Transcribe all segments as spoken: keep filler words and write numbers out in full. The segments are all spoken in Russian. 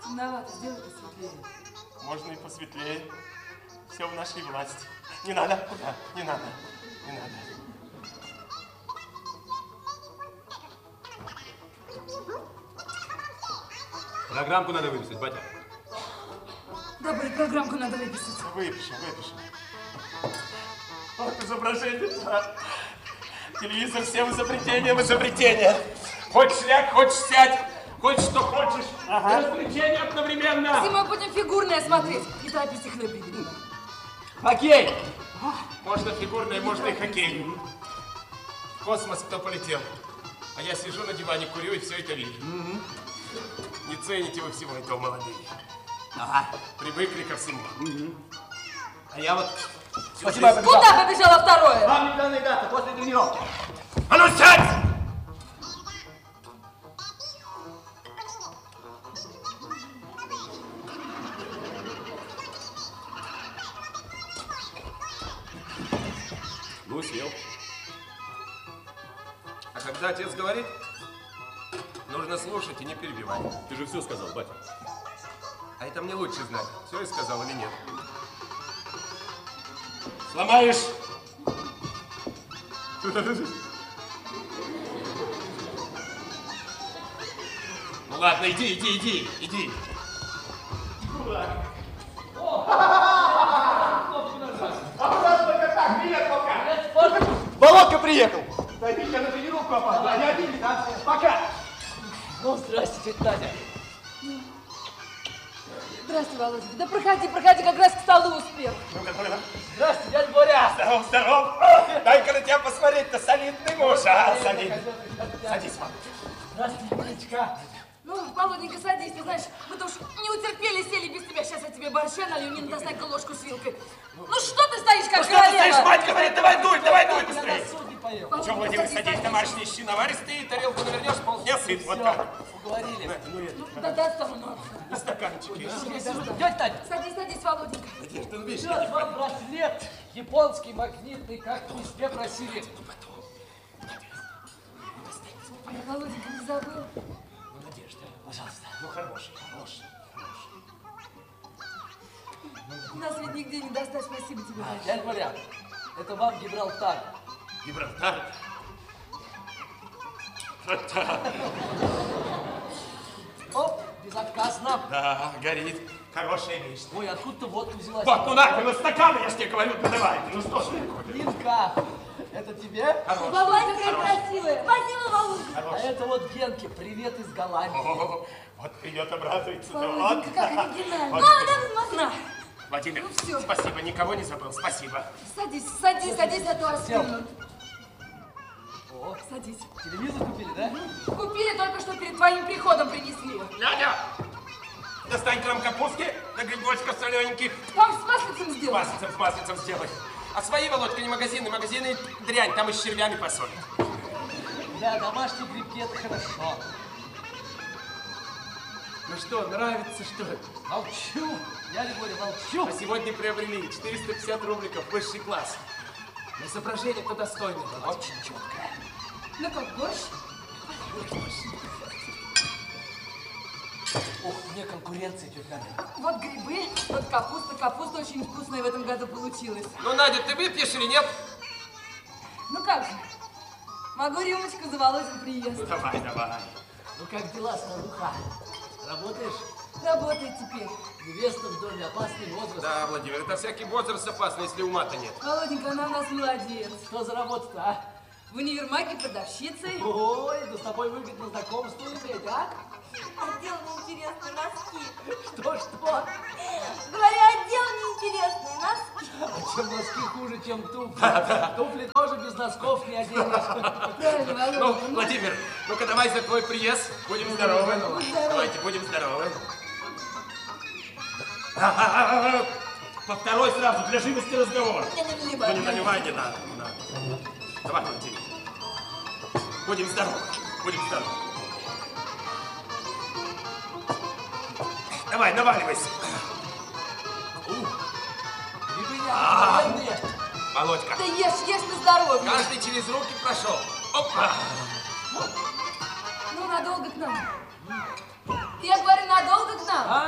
Темновато, сделай посветлее. Можно и посветлее. Все в нашей власти. Не надо, куда? Не надо, не надо. Программку надо выписать, батя. Добрый, программку надо выписать. Выпишем, выпишем. Вот изображение. Да. Телевизор всем изобретением изобретения. Хочешь ляг, хочешь сядь, хочешь что хочешь. Ага. Развлечения одновременно. Если мы будем фигурное смотреть, не торопись их напрягать. Хоккей. Можно фигурное, можно и хоккей. В космос кто полетел? А я сижу на диване, курю и все это вижу. Угу. Не цените вы всего этого, молодые. Ага. Привыкли ко всему. Угу. А я вот... Спасибо, я куда побежала второе? Вам не данная дата, после тренировки. А ну сядь! Ну, сел. А когда отец говорит, нужно слушать и не перебивать. Ты же все сказал, батя. А это мне лучше знать, все я сказал или нет. Сломаешь? Ну ладно, иди, иди, иди, иди. Володька приехал. Дойдите на тренировку, опаздывай. А не один, да? Пока. Ну, здрасте, тетя Надя. Здравствуй, Володя. Да проходи, проходи, как раз к столу успел. Ну, готовы? Здрасте, дядя Боря. Здоров, здоров. Дай-ка на тебя посмотреть-то, солидный муж, а, солидный. Садись, мам. Здравствуйте, Надечка. Ну, Володенька, садись, ты знаешь, мы-то уж не утерпели, сели без тебя. Сейчас я тебе борща налью, не достань-ка ложку с вилкой. Ну, что ты стоишь, как ну, королева? Что ты стоишь, мать говорит, давай дуй, давай дуй быстрее. Поел. Че, Владимир, садись, домашние щи наваристые, тарелку навернешь, полдня сыт, вот так. Уговорили. Ну, да достану, ну. И стаканчики. Тетя Надя. Садись, садись, Володенька. Надежда, ну видишь, Вот вам браслет, японский, магнитный, как вы себе просили. Володенька, не забыл? ну, Надежда, пожалуйста, ну, хороший, хороший, хороший. Нас ведь нигде не достать, спасибо тебе большое. Дядя Боря, это вам Гибралтар. Гибралтар. Оп, безотказно. Да, горит. Хорошая вещь. Ой, откуда-то водка взялась. Вот, ну на, ну стаканы, я ж тебе говорю, ну давай. Ну что ж такое? Линка, это тебе? Володя, какая красивая. Спасибо, Володя. А это вот Генке, привет из Голландии. О, вот придет, обрадуется. Да, вот. Володенька, как оригинально. Вот. Мама, дай посмотри. Владимир, Ну, всё. спасибо, никого не забыл, спасибо. Садись, садись, садись, а то Сел. остынут. О, Садись. телевизор купили, да? Купили только что перед твоим приходом принесли. Дядя, достань к нам капустки, да грибочков солененьких. Там с маслицем С сделай. маслицем, с маслицем сделай. А свои, Володька, не магазины, магазины дрянь, там и с червями посолят. Да, домашние грибки, это хорошо. Ну что, нравится, что ли? Молчу, я говорю, молчу. А сегодня приобрели четыреста пятьдесят рубликов, высший класс. На изображение-то достойное. Очень четкое. Ну как, борщ? Ух, мне конкуренция, тетя Надя. Вот грибы, вот капуста. Капуста очень вкусная в этом году получилась. Ну, Надя, ты выпьешь или нет? Ну как же, могу рюмочку за Володин приезд. Ну, давай, давай. Ну как дела, старуха? Работаешь? Работает теперь. Невеста в доме, опасный возраст. Да, Владимир, это всякий возраст опасный, если ума-то нет. Володенька, она у нас молодец. Что за работа-то, а? В универмаге продавщицей. Ой, да с тобой выгодно знакомство иметь, а? Отдел неинтересные носки. Что-что? Говорю, отдел неинтересные носки. А чем носки хуже, чем туфли? Туфли тоже без носков не оденешь. Правильно, Володя. Ну, Владимир, ну-ка давай за твой приезд. Будем здоровы. здоровы. Давайте, будем здоровы. По второй сразу, для живости разговора. Не наливай. Ну, не наливай, не надо, не надо. Давай, Владимир. Будем здоровы, будем здоровы. Давай, наваливайся. Грибы необыкновенные. Володька, Да ешь, ешь на здоровье. каждый через руки прошел. Опа. Ну, надолго к нам. Я говорю, надолго к нам. А,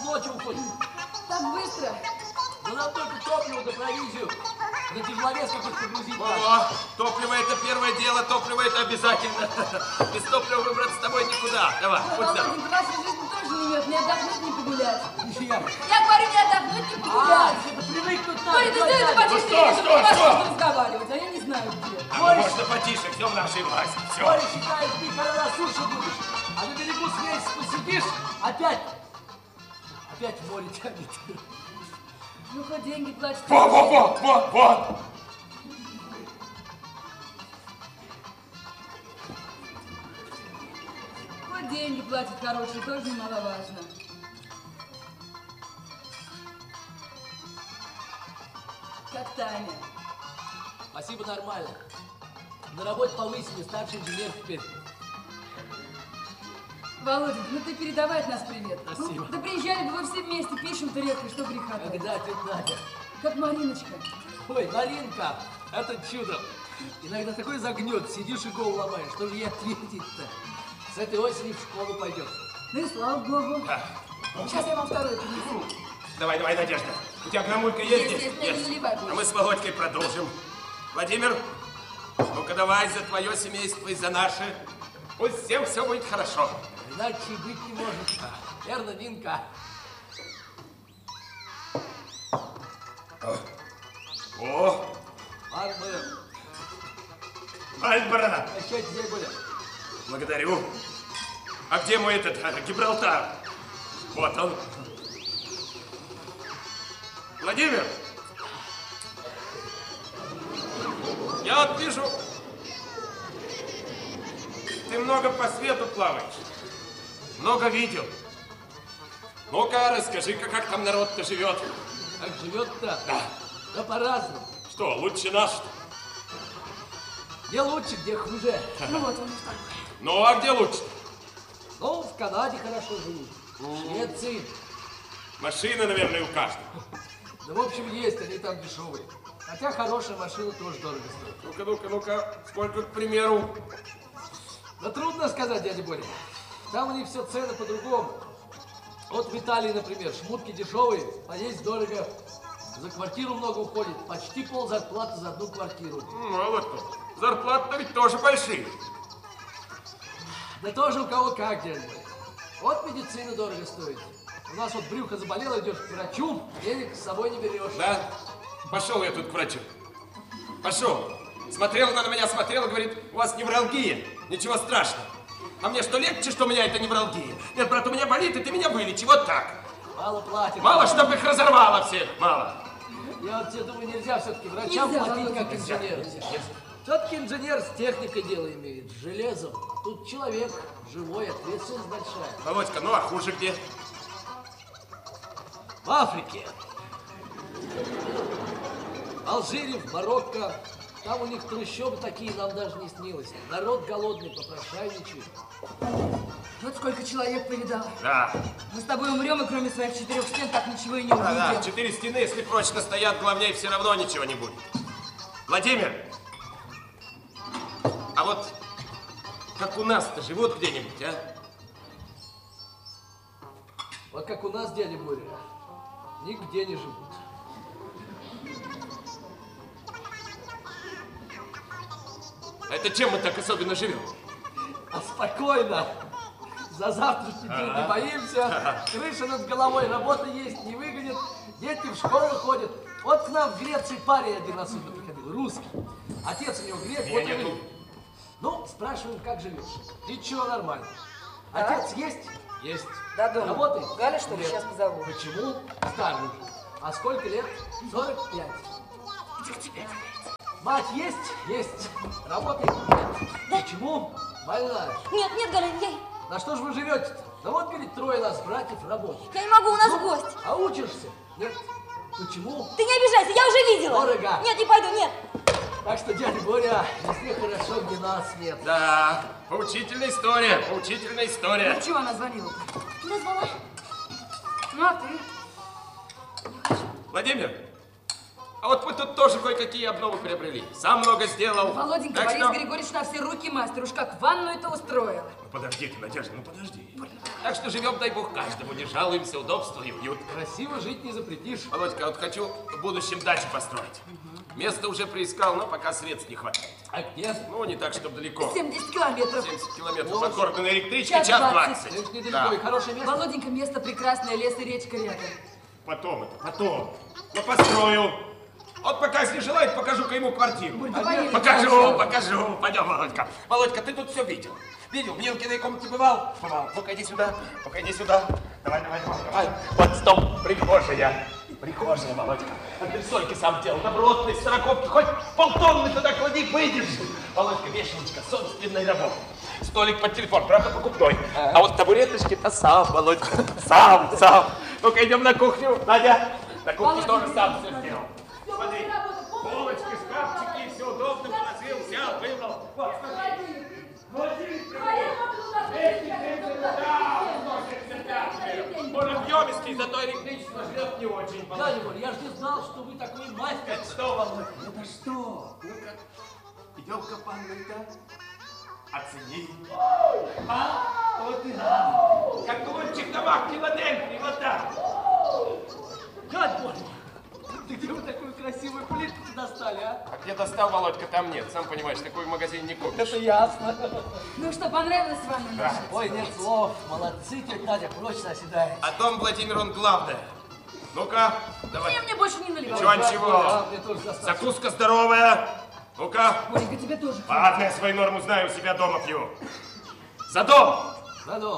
ночью уходим. Так быстро? Да нам только топливо да провизию. На тяжеловес какой-то погрузить надо. О, топливо это первое дело, топливо это обязательно. Без топлива выбраться с тобой никуда. Давай, будь здоров. Володенька, вашей жизни тоже не нет, не отдохнуть, не погулять. Нифига. Я говорю, не отдохнуть, не А, погулять. это привыкнуть надо. Боря, ты Давай, что это давай. почти что, не что, можешь что? разговаривать, а я не знаю где. А ну, можно потише, все в нашей власти. Все. Боря считает, ты когда на суше будешь, а на берегу с месяц посидишь, опять, опять в море тянет. Ну, хоть деньги платят. Во, во, во, во, во. Хоть деньги платят хорошие, тоже немаловажно. Как Таня. Спасибо, нормально. На работе повысили, старший инженер теперь. Володя, ну ты передавай от нас привет. Спасибо. Ну, да приезжали бы вы все вместе, пишем-то редко, что греха таить. Когда тетя Надя? Как Мариночка. Ой, Маринка, это чудо. Иногда такой загнет, сидишь и голову ломаешь. Что же ей ответить-то? С этой осени в школу пойдет. Ну и слава богу. Сейчас я вам второй принесу. Давай, давай, Надежда. У тебя грамулька есть Есть, здесь? есть, не наливай больше. А мы с Володькой продолжим. Владимир, ну-ка давай за твое семейство и за наше. Пусть всем все будет хорошо. Иначе быть не может. Верно, Нинка? О, Ладно, Альбара, прощайте, дядя Боря. благодарю. А где мой этот а, Гибралтар? Вот он. Владимир, я вот вижу, ты много по свету плаваешь, много видел. Ну-ка, расскажи-ка, как там народ-то живет. Как живет-то? Да. Да по-разному. Что, лучше наш? Где лучше, где хуже. Ну вот он так. Ну, а где лучше? Ну, в Канаде хорошо живут. В Швеции. Машина, наверное, у каждого. Да, в общем, есть, они там дешевые. Хотя хорошая машина тоже дорого стоит. Ну-ка, ну-ка, ну-ка, сколько, к примеру? Да трудно сказать, дядя Боря. Там у них все цены по-другому. Вот в Италии, например, шмутки дешевые, а здесь дорого. За квартиру много уходит. Почти пол зарплаты за одну квартиру. Ну, а вот тут. Зарплаты-то ведь тоже большие. Да тоже у кого как, дядя Боря. Вот медицина дорого стоит. У нас вот брюхо заболело, идешь к врачу, денег с собой не берешь. Да? Пошел я тут к врачу. Пошел. Смотрел она на меня, смотрела, говорит, у вас невралгия. Ничего страшного. А мне что, легче, что у меня это невралгия? Нет, брат, у меня болит, и ты меня вылечи. Вот так. Мало платят. Мало, чтобы их разорвало всех. Мало. Я вот тебе думаю, нельзя все-таки врачам Нельзя, платить, Володя, как инженеру. Все-таки инженер с техникой дело имеет, с железом. Тут человек живой, ответственность большая. Володька, ну а хуже где? В Африке. В Алжире, в Марокко. Там у них трущобы такие, нам даже не снилось. Народ голодный, попрошайничает. Вот сколько человек повидал. Да. Мы с тобой умрем, и кроме своих четырех стен так ничего и не Да, да, увидим. четыре стены, если прочно стоят, главнее все равно ничего не будет. Владимир, а вот как у нас-то живут где-нибудь, а? Вот как у нас, дядя Боря, нигде не живут. А это чем мы так особенно живем? А спокойно. За завтрашний день не боимся. Крыша над головой, работа есть, не выгонят. Дети в школу ходят. Вот к нам в Греции парень один особенно приходил, русский. Отец у него грек, вот Меня и нету. мы. Ну, спрашиваем, как живешь? Ничего, нормально. Отец есть? Есть. Да, дома. Работает? Галя, что ли? Нет. Сейчас позову. Почему? Старый уже. А сколько лет? сорок пять. Мать есть? Есть. Работает? Нет. Почему? Больная. Нет, нет, Галя, я, На что же вы живете-то? Да вот, говорит, трое нас, братьев, работают. я не могу, у нас Ну, гость. А учишься? Нет. Почему? Ты не обижайся, я уже видела. Дорого. Нет, не пойду, нет. Так что, дядя Боря, везде хорошо, где нас нет. Да, поучительная история, поучительная история. Ну, чего она звонила? Куда звала? Ну, а ты? Владимир, А вот мы тут тоже кое-какие обновы приобрели. Сам много сделал. Володенька, Так Борис что- Григорьевич на все руки мастер. Уж как ванну это устроил. Ну подожди ты, Надежда, ну подожди. Так что живем, дай бог, каждому. Не жалуемся, удобство и уют. Красиво жить не запретишь. Володька, вот хочу в будущем дачу построить. Место уже приискал, но пока средств не хватает. А где? Ну, не так, чтобы далеко. семьдесят километров. семьдесят километров от города на электричке, Час час двадцать. двадцать. Это недалеко, и хорошее место. Володенька, место прекрасное, лес и речка рядом. Потом это, потом. Ну построю. Вот пока, если желает, покажу-ка ему квартиру. Борь, давай, Покажу, покажу. Пойдем, Володька. Володька, ты тут все видел. Видел? В Нилкиной комнате бывал? Бывал. Ну-ка, иди сюда. Ну-ка, иди сюда. Давай, давай, давай, давай. Вот, стоп. Прихожая. Прихожая, Володька. Антресольки сам делал. Добротной сороковки. Хоть полтонны туда клади, выйдешь. Володька, вешалочка собственной работы. Столик под телефон, правда, покупной. А вот табуреточки-то сам, Володька. Сам, сам. Ну-ка, идем на кухню. Надя, на кухне тоже сам все сделал. Смотри, полочки, шкафчики, все удобно, положил, взял, выбрал. Вот, смотри. Он объемистый, зато электричество жрет не очень. Дядя Борь, я же не знал, что вы такой мастер. Это что, Володя? Это что? Ну-ка, идем-ка, панненька. Оцени. А? Вот и да. Как лунчик на мак Филадельфии, вот так. Дядя Борь, ты где вы такую красивую плитку достали, а? А где достал, Володька, там нет. Сам понимаешь, такой в магазине не купишь. Это ясно. Ну что, понравилось ванна наша? Ой, нет слов. Молодцы, тетя Надя, прочно оседает. А Том Владимир, он главное. Ну-ка, давай. Ты мне больше не наливай. Чего, ничего. А, мне тоже достаточно. Закуска здоровая. Ну-ка. Боренька, тебе тоже. Ладно, я свою норму знаю, у себя дома пью. За дом! Да, дом.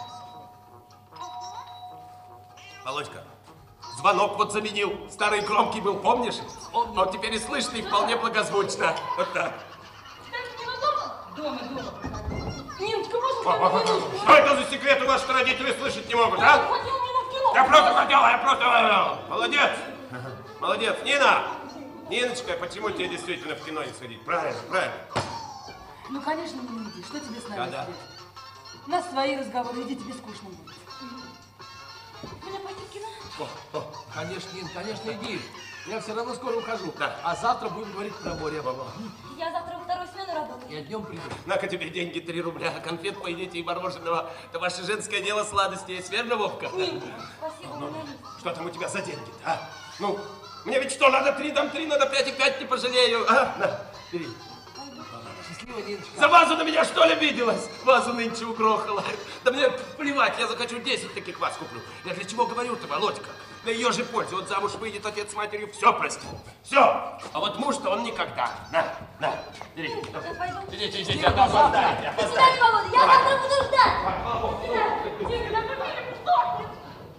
Володька, звонок вот заменил. Старый громкий был, помнишь? Помню. А вот теперь и слышно, и вполне благозвучно. Вот так. Дома, дома. Ниночка, можно О, о, на о, минутку? Что это за секрет у вас, что родители слышать не могут, а? Хотел меня в кино. Я просто хотел, я просто... Молодец! Молодец, Нина! Ниночка, почему тебе действительно в кино не сходить? Правильно, правильно. Ну, конечно, не иди. Что тебе с нами Да-да. сидеть? У нас свои разговоры, иди, тебе скучно будет. Мне пойти в кино? Конечно, Нин, конечно, иди. Я все равно скоро ухожу. Да. А завтра будем говорить про море. Я завтра во вторую смену работаю. Я днем приду. На-ка тебе деньги, три рубля, конфет поедите и мороженого. Это ваше женское дело, сладости есть, верно, Вовка? Спасибо, у меня есть. Что там у тебя за деньги, а? Ну, мне ведь что, надо три, дам три, надо пять и пять, не пожалею. А? На, бери. Счастливо, Ниночка. За вазу на меня, что ли, обиделась? Вазу нынче угрохала. Да мне плевать, я захочу десять таких ваз куплю. Я для чего говорю-то, Володька? На ее же пользу. Вот замуж выйдет отец с матерью, все простит. Все. А вот муж-то он никогда. На, на, бери. Я пойду. Идите, идите, я опоздаю, я До опоздаю. свидания, Володя, я завтра буду ждать. До свидания. Тихо, да мы что?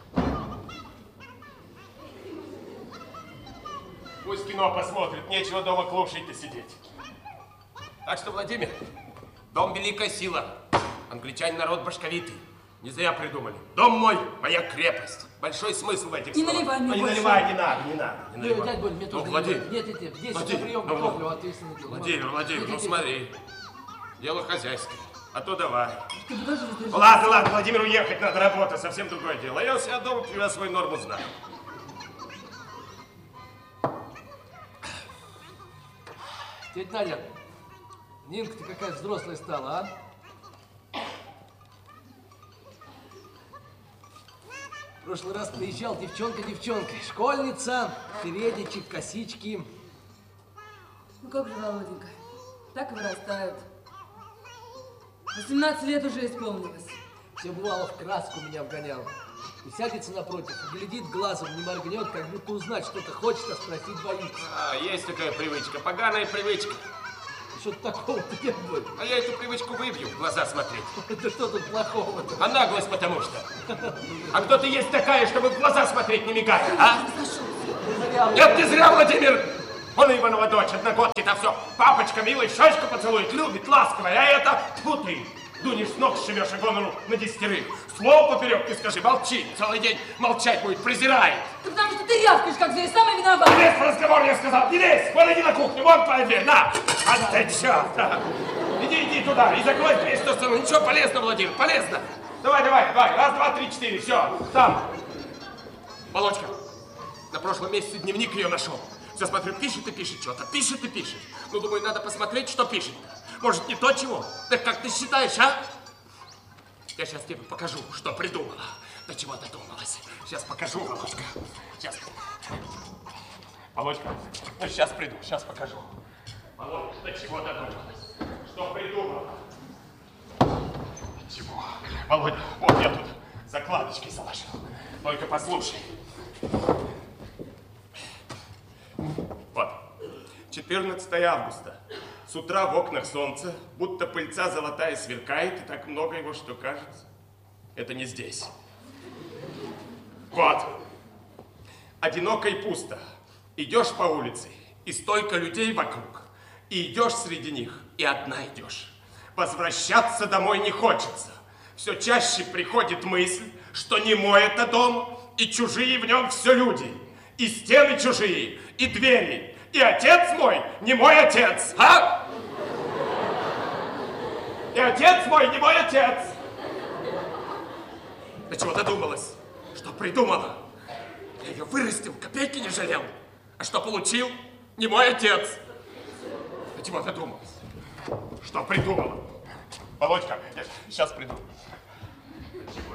Пусть кино посмотрит, нечего дома клушать-то сидеть. Так что, Владимир, дом великая сила. Англичане народ башковитый. Не зря придумали. Дом мой, моя крепость. Большой смысл в этих Не словах. наливай мне Ну не больше. наливай, не надо, не надо. Не Ну, наливай. дядь Борь, мне Ну, тоже не Владимир. надо. Нет, нет, нет, здесь Владимир, на прием ну, готовлю, ответственно дело. Владимир, Владимир, ну смотри. Дело хозяйское. А то давай. Ты подожди, подожди. Ладно, ладно, Владимир, уехать надо, работа, совсем другое дело. Я у себя дома пью, я свою норму знаю. Тетя Надя, Нинка, ты какая взрослая стала, а? В прошлый раз приезжал девчонка-девчонка, школьница, передничек, косички. Ну как же, Володенька, так и вырастают. восемнадцать лет уже исполнилось. Все бывало в краску меня вгонял. И сядется напротив, глядит глазом, не моргнет, как будто узнать что-то хочет, а спросить боится. А, есть такая привычка, поганая привычка. Что-то такого-то нет, Борь. А я эту привычку выбью, в глаза смотреть. Это что тут плохого-то? А наглость потому что. А кто ты есть такая, чтобы в глаза смотреть, не мигая, а? Нет, не зря, Владимир! Он Иванова дочь, одногодки-то все. Папочка милый, щечку поцелует, любит, ласковая, а это... Тьфу ты! Дунешь с ног сшибешь, а гонору на десятерых. Слово поперек не скажи, молчи. Целый день молчать будет, презирает. Да потому что ты рявкаешь, как зверь, самый виноват. Не лезь в разговор, я сказал, не лезь! Вон иди на кухню, вон твоя дверь, на! А ты чё? Иди, иди туда и закрой дверь. Что, что, ничего, полезно, Владимир, полезно. Давай, давай, давай, раз, два, три, четыре, все, там. Володька, на прошлом месяце дневник ее нашел. Все смотрю, пишет и пишет что-то, пишет и пишет. Ну, думаю, надо посмотреть, что пишет-то. Может, не то чего? Так как ты считаешь, а? Я сейчас тебе покажу, что придумала. До чего додумалась. Сейчас покажу, Володька. Сейчас. Володька, ну сейчас приду, сейчас покажу. Володька, до чего додумалась? Что придумала? Чего? Володя, вот я тут закладочки заложил. Только послушай. Вот. четырнадцатое августа. С утра в окнах солнце, будто пыльца золотая сверкает, и так много его, что кажется. Это не здесь. Вот. Одиноко и пусто. Идешь по улице, и столько людей вокруг. И идешь среди них, и одна идешь. Возвращаться домой не хочется. Все чаще приходит мысль, что не мой это дом, и чужие в нем все люди. И стены чужие, и двери, и отец мой не мой отец, а? И отец мой не мой отец. До чего додумалась? Что придумала? Я ее вырастил, копейки не жалел. А что получил? Не мой отец. До чего додумалась? Что придумала? Володька, я сейчас приду. До чего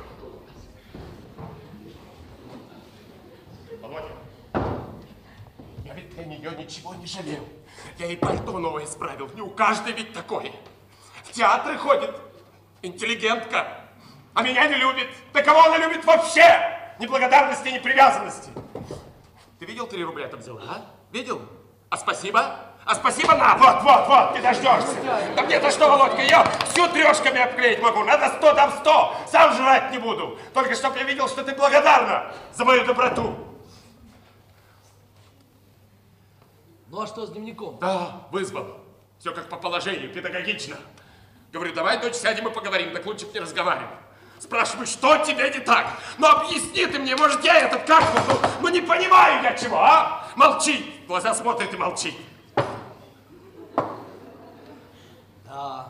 додумалась? Володя, я ведь для нее ничего не жалел. Я ей пальто новое исправил. Не у каждой ведь такое. В театры ходит. Интеллигентка. А меня не любит. Да кого она любит вообще? Ни благодарности, ни привязанности. Ты видел, три рубля там взяла, а? Видел? А спасибо? А спасибо на, вот, вот, вот, ты дождешься. Да мне-то что, Володька, я всю трешками обклеить могу. Надо сто, там сто. Сам жрать не буду. Только чтоб я видел, что ты благодарна за мою доброту. Ну а что с дневником? Да, вызвал. Все как по положению, педагогично. Говорю, давай, дочь, сядем и поговорим, так лучше б не разговаривай. Спрашиваю, что тебе не так? Ну объясни ты мне, может, я этот как ну, ну не понимаю я чего, а? Молчи, в глаза смотрит и молчи. Да.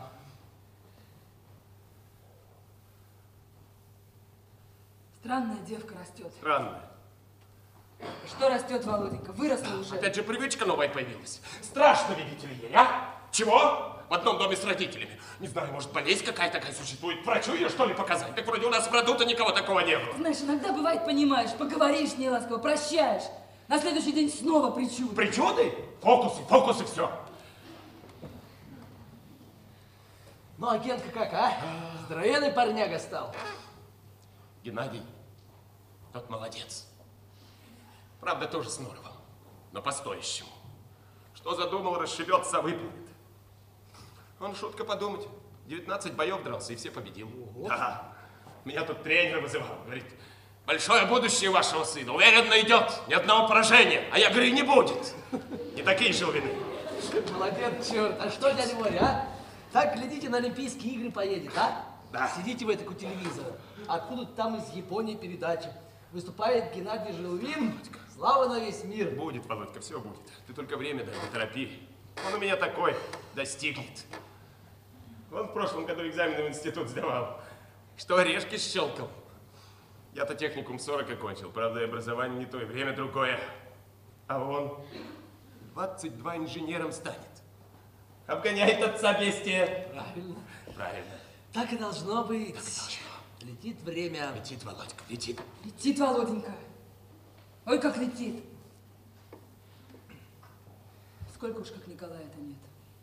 Странная девка растет. Странно. Что растет, Володенька? Выросла уже. Опять же привычка новая появилась. Страшно, видите ли, ей, а? Чего? В одном доме с родителями. Не знаю, может, болезнь какая такая существует. Врачу ее, что ли, показать? Так вроде у нас в роду-то никого такого не было. Знаешь, иногда бывает, понимаешь, поговоришь неласково, прощаешь. На следующий день снова причуды. Причуды? Фокусы, фокусы, все. Ну, а Генка как, а? Здоровенный парняга стал. Геннадий, тот молодец. Правда, тоже с норовом, но по-стоящему. Что задумал, расшибется, выполнит. Он, шутка подумать, девятнадцать боев дрался и все победил. Ого. Да. Меня тут тренер вызывал, говорит, большое будущее вашего сына, уверенно идет, ни одного поражения. А я говорю, не будет. Не такие же вины. Молодец, черт. А что, дядя Боря, а? Так, глядите, на Олимпийские игры поедет, а? Да. Сидите в этой у телевизора. Откуда там из Японии передача. Выступает Геннадий Желвин. Слава на весь мир. Будет, Володька, все будет. Ты только время дай, не торопи. Он у меня такой, достигнет. Он в прошлом году экзамены в институт сдавал. Что орешки щелкал. Я-то техникум сорок окончил. Правда, и образование не то, и время другое. А он двадцать два инженером станет. Обгоняет отца бестия. Правильно. Правильно. Так и должно быть. Так и должно. Летит время. Летит, Володька, летит. Летит, Володенька. Ой, как летит. Сколько уж как Николая-то нет?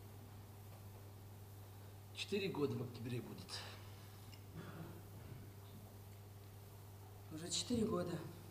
Четыре года в октябре будет. Уже четыре года.